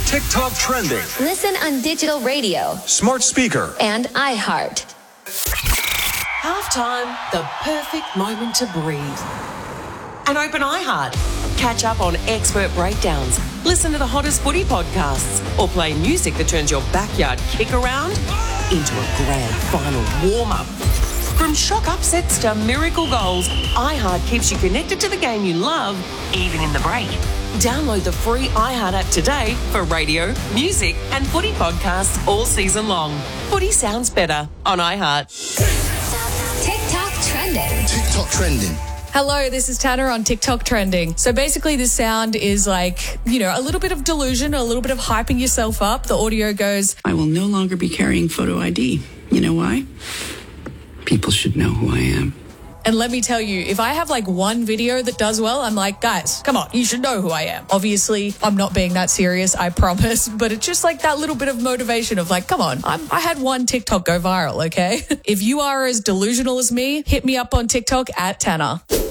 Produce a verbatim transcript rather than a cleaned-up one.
TikTok trending. Listen on digital radio, Smart speaker, and iHeart. Halftime, the perfect moment to breathe. And open iHeart. Catch up on expert breakdowns, listen to the hottest footy podcasts, or play music that turns your backyard kick around into a grand final warm-up. From shock upsets to miracle goals, iHeart keeps you connected to the game you love, even in the break. Download the free iHeart app today for radio, music, and footy podcasts all season long. Footy sounds better on iHeart. TikTok trending. TikTok trending. Hello, this is Tanner on TikTok Trending. So basically this sound is like, you know, a little bit of delusion, a little bit of hyping yourself up. The audio goes, I will no longer be carrying photo I D. You know why? People should know who I am. and let me tell you, if I have like one video that does well, I'm like, guys, come on, you should know who I am. Obviously, I'm not being that serious, I promise, but it's just like that little bit of motivation of like, come on, I'm, I had one TikTok go viral, okay? If you are as delusional as me, hit me up on TikTok at Tanner.